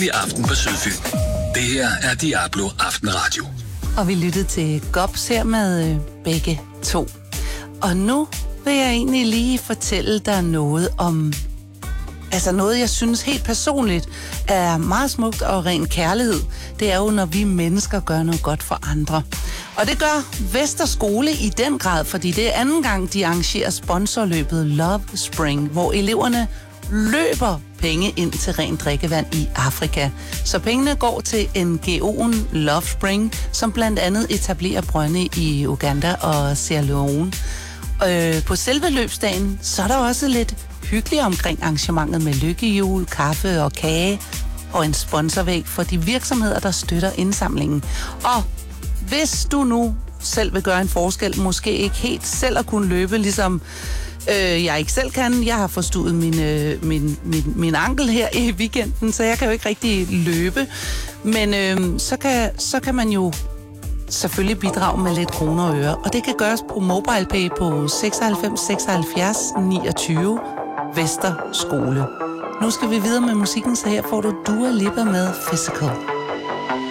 hyggelig aften på Sydfyn. Det her er Diablo Aftenradio. Og vi lyttede til Gobs her med begge to. Og nu vil jeg egentlig lige fortælle dig noget om... Altså noget, jeg synes helt personligt er meget smukt og ren kærlighed. Det er jo, når vi mennesker gør noget godt for andre. Og det gør Vesterskole i den grad, fordi det er anden gang, de arrangerer sponsorløbet Love Spring, hvor eleverne løber penge ind til rent drikkevand i Afrika. Så pengene går til NGO'en Love Spring, som blandt andet etablerer brønde i Uganda og Sierra Leone. På selve løbsdagen, så er der også lidt hyggeligt omkring arrangementet med lykkehjul, kaffe og kage og en sponsorvæg for de virksomheder, der støtter indsamlingen. Og hvis du nu selv vil gøre en forskel, måske ikke helt selv at kunne løbe, ligesom jeg ikke selv kan. Jeg har forstået min ankel her i weekenden, så jeg kan jo ikke rigtig løbe. Men så kan man jo selvfølgelig bidrage med lidt kroner og øre. Og det kan gøres på MobilePay på 96 76 29 Vesterskole. Nu skal vi videre med musikken, så her får du Dua Lipa med Physical.